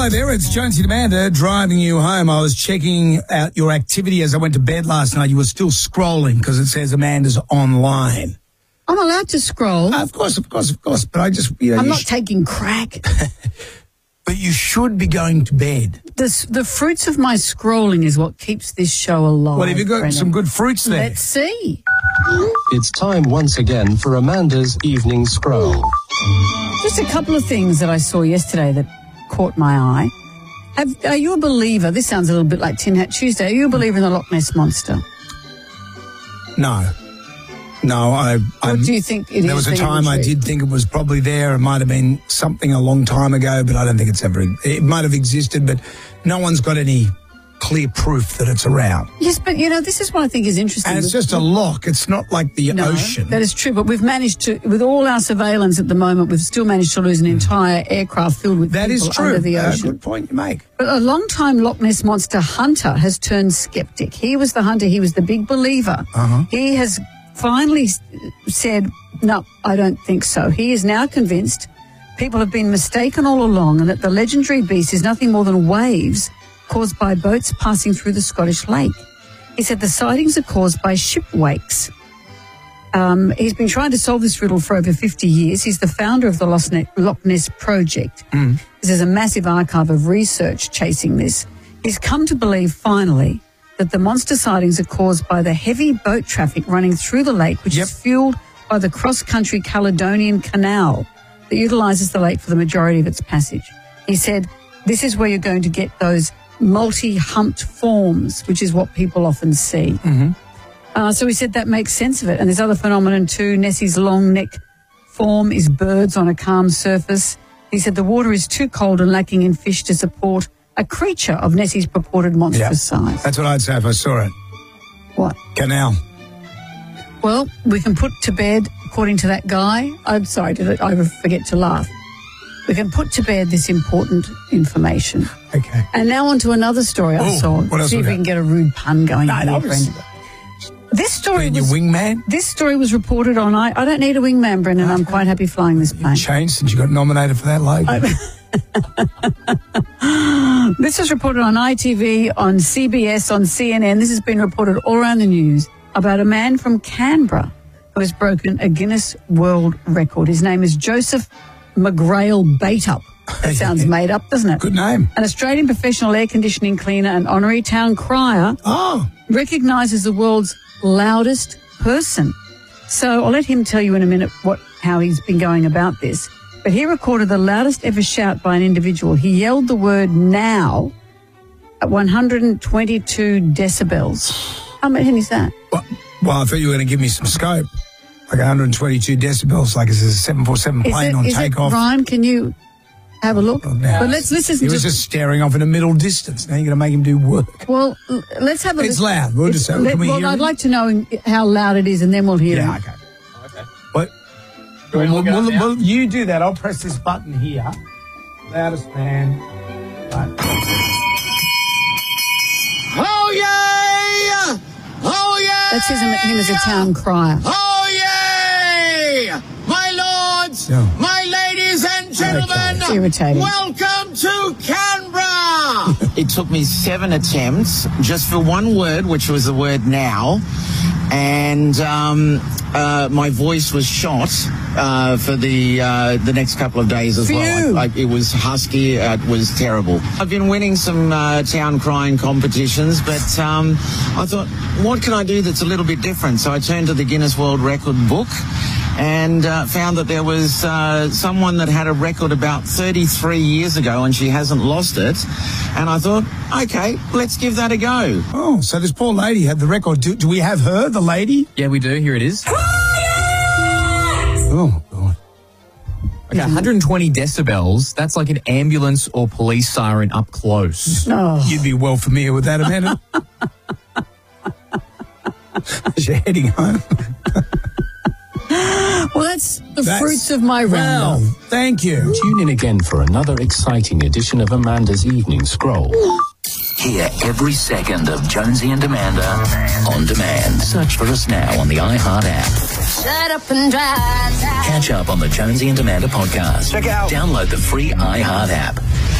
Hello there, it's Jonesy and Amanda driving you home. I was checking out your activity as I went to bed last night. You were still scrolling because it says Amanda's online. I'm allowed to scroll. Of course. But I just, I'm not taking crack. But you should be going to bed. The fruits of my scrolling is what keeps this show alive. Well, have you got Brennan? some good fruits there? Let's see. It's time once again for Amanda's Evening Scroll. Just a couple of things that I saw yesterday that caught my eye. Are you a believer? This sounds a little bit like Tin Hat Tuesday. Are you a believer in the Loch Ness Monster? No. What do you think it is? There was a time I did think it was probably there. It might have been something a long time ago, but I don't think it's ever... It might have existed, but no one's got any clear proof that it's around. Yes, but, this is what I think is interesting. And it's just a lock. It's not like the ocean. That is true, but we've managed to, with all our surveillance at the moment, we've still managed to lose an entire aircraft filled with people under the ocean. Good point you make. But a long-time Loch Ness Monster hunter has turned skeptic. He was the hunter. He was the big believer. He has finally said, no, I don't think so. He is now convinced people have been mistaken all along and that the legendary beast is nothing more than waves caused by boats passing through the Scottish lake. He said the sightings are caused by ship wakes. He's been trying to solve this riddle for over 50 years. He's the founder of the Loch Ness Project. There's a massive archive of research chasing this. He's come to believe, finally, that the monster sightings are caused by the heavy boat traffic running through the lake, which is fueled by the cross-country Caledonian Canal that utilises the lake for the majority of its passage. He said, this is where you're going to get those multi-humped forms, which is what people often see. So he said that makes sense of it. And there's other phenomenon too. Nessie's long neck form is birds on a calm surface. He said the water is too cold and lacking in fish to support a creature of Nessie's purported monstrous size. That's what I'd say if I saw it. What? Canal. Well, we can put to bed, according to that guy. I'm sorry, did I forget to laugh? We can put to bed this important information. Okay. And now on to another story I saw. What else? See if we can get a rude pun going here, Brendan. This story your wingman? This story was reported on... I don't need a wingman, Brendan. I'm quite happy flying this plane. You've changed since you got nominated for that logo. This was reported on ITV, on CBS, on CNN. This has been reported all around the news about a man from Canberra who has broken a Guinness World Record. His name is Joseph McGrail Baitup. That sounds made up, doesn't it? Good name. An Australian professional air conditioning cleaner and honorary town crier recognised the world's loudest person. So I'll let him tell you in a minute how he's been going about this. But he recorded the loudest ever shout by an individual. He yelled the word now at 122 decibels. How many is that? Well, I thought you were going to give me some scope. Like 122 decibels, like it's a 747 plane on takeoff. Ryan, can you have a look? But let's listen to... He was just staring off in a middle distance. Now you're going to make him do work. Well, let's have a... It's loud. We'll just can we hear I'd it? like to know how loud it is, and then we'll hear it. Yeah, okay. What? Well, you do that. I'll press this button here. Loudest man. Right. Oh, yeah! Oh, yeah! That's him as a town crier. Oh, yeah! My lords, my ladies and gentlemen, It's irritating. welcome to Canberra! It took me 7 attempts just for one word, which was the word now. And my voice was shot for the next couple of days as well. It was husky. It was terrible. I've been winning some town crying competitions, but I thought, what can I do that's a little bit different? So I turned to the Guinness World Record book and found that there was someone that had a record about 33 years ago and she hasn't lost it. And I thought, okay, let's give that a go. Oh, so this poor lady had the record. Do we have her, the lady? Yeah, we do. Here it is. Oh, God. Okay, 120 decibels. That's like an ambulance or police siren up close. Oh. You'd be well familiar with that, Amanda. As you're heading home. Well, that's the fruits of my roundup. Well, thank you. Tune in again for another exciting edition of Amanda's Evening Scroll. Hear every second of Jonesy and Amanda on demand. Search for us now on the iHeart app. Shut up and drive. Catch up on the Jonesy and Amanda podcast. Check out. Download the free iHeart app.